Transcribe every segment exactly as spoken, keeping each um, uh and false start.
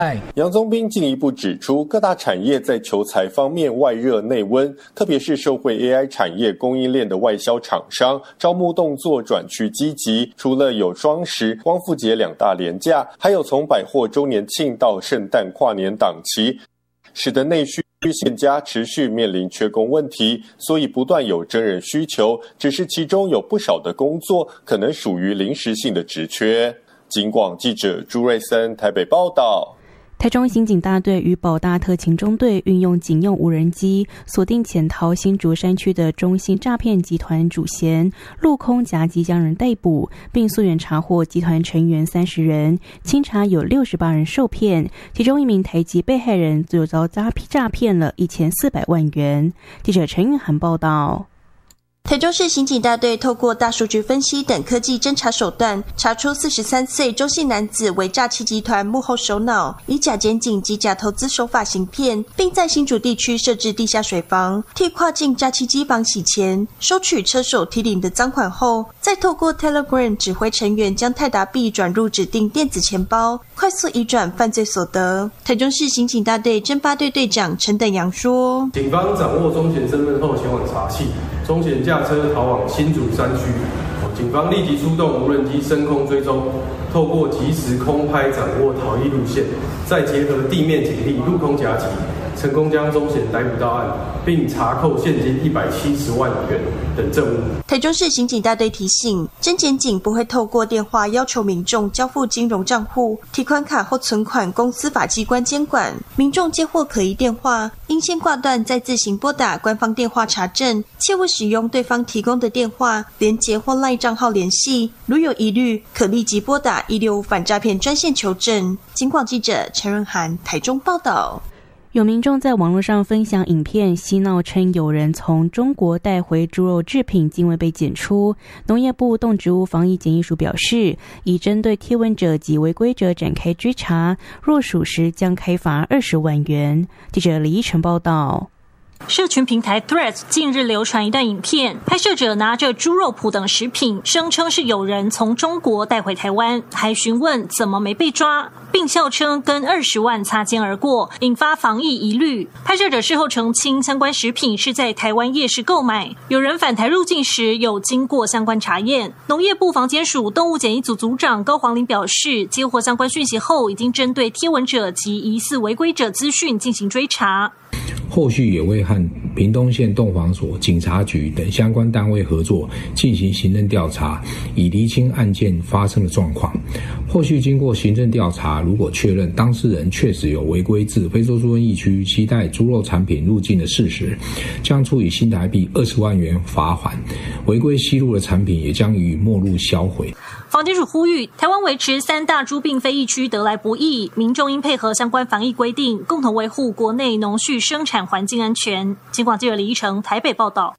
杨宗斌进一步指出，各大产业在求财方面外热内温，特别是受惠 A I 产业供应链的外销厂商，招募动作转趋积极。除了有双十、光复节两大连假，还有从百货周年庆到圣诞跨年档期，使得内需店家持续面临缺工问题，所以不断有真人需求，只是其中有不少的工作可能属于临时性的职缺。警广记者朱瑞森台北报道。 台中刑警大队与保大特勤中队运用警用无人机锁定潜逃新竹山区的中信诈骗集团主嫌，陆空夹击将人逮捕，并溯源查获集团成员三十人，清查有六十八人受骗，其中一名台籍被害人就遭诈骗了一千四百万元。记者陈韵涵报道。 台中市刑警大队透过大数据分析等科技侦查手段，查出四十三岁周姓男子为诈欺集团幕后首脑，以假检警及假投资手法行骗，并在新竹地区设置地下水房，替跨境诈欺机房洗钱，收取车手提领的赃款后，再透过 Telegram 指挥成员将泰达币转入指定电子钱包，快速移转犯罪所得。台中市刑警大队侦八队队长陈等阳说：“ 警方掌握中嫌身份后前往查缉，中嫌驾车逃往新竹山区，警方立即出动无人机升空追踪，透过即时空拍掌握逃逸路线，再结合地面警力陆空夹击，成功将中嫌逮捕到案，并查扣现金一百七十万元等证物。” 台中市刑警大队提醒，侦检警不会透过电话要求民众交付金融账户、提款卡或存款供司法机关监管，民众接获可疑电话，应先挂断再自行拨打官方电话查证，切勿使用对方提供的电话、连结或 LINE 账号联系，如有疑虑，可立即拨打一六五反诈骗专线求证。警广记者陈润涵台中报道。 有民众在网络上分享影片，嬉闹称有人从中国带回猪肉制品竟未被检出。农业部动植物防疫检疫署表示，已针对贴文者及违规者展开追查，若属实将开罚二十万元。记者李依晨报道。 社群平台 Threads 近日流传一段影片，拍摄者拿着猪肉脯等食品，声称是有人从中国带回台湾，还询问怎么没被抓，并笑称跟二十万擦肩而过，引发防疫疑虑。拍摄者事后澄清，相关食品是在台湾夜市购买，有人返台入境时有经过相关查验。农业部防检署动物检疫组组长高黄林表示，接获相关讯息后，已经针对贴文者及疑似违规者资讯进行追查。 后续也会和屏东县动防所、警察局等相关单位合作，进行行政调查，以厘清案件发生的状况。后续经过行政调查，如果确认当事人确实有违规自非洲猪瘟疫区携带猪肉产品入境的事实，将处以新台币二十万元罚款；违规吸入的产品也将予以没入销毁。 防检署呼吁，台湾维持三大猪病非疫区得来不易，民众应配合相关防疫规定，共同维护国内农畜生产环境安全。警广记者李依成台北报道。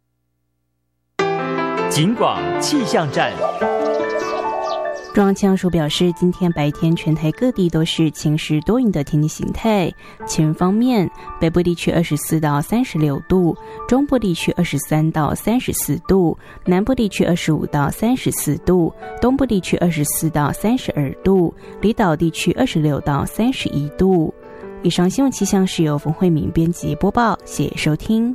警广气象站。 中央气象署表示，今天白天全台各地都是晴时多云的天气形态。气温方面，北部地区二十四到三十六度，中部地区二十三到三十四度，南部地区二十五到三十四度，东部地区二十四到三十二度，离岛地区二十六到三十一度。以上新闻气象是由冯慧敏编辑播报，谢谢收听。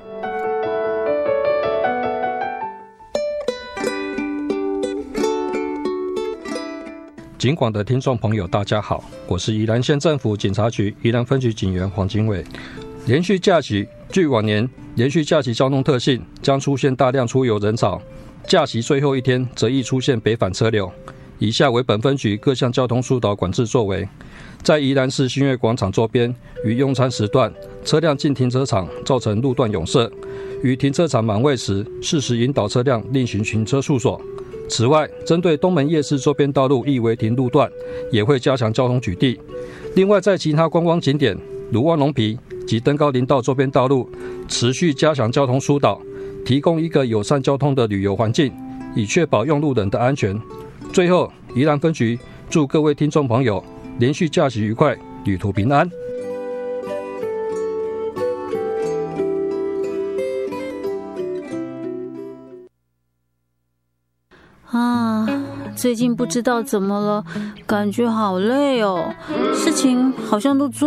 警广的听众朋友大家好，我是宜兰县政府警察局宜兰分局警员黄经纬。连续假期，据往年连续假期交通特性，将出现大量出游人潮，假期最后一天则易出现北返车流。以下为本分局各项交通疏导管制作为：在宜兰市新月广场周边于用餐时段，车辆进停车场造成路段拥塞，于停车场满位时，适时引导车辆另行停车处所。此外，针对东门夜市周边道路易违停路段，也会加强交通举地。另外，在其他观光景点如望龙皮及登高林道周边道路，持续加强交通疏导，提供一个友善交通的旅游环境，以确保用路人的安全。最后，宜兰分局祝各位听众朋友连续假期愉快，旅途平安。 啊， 最近不知道怎么了，感觉好累哦，事情好像都做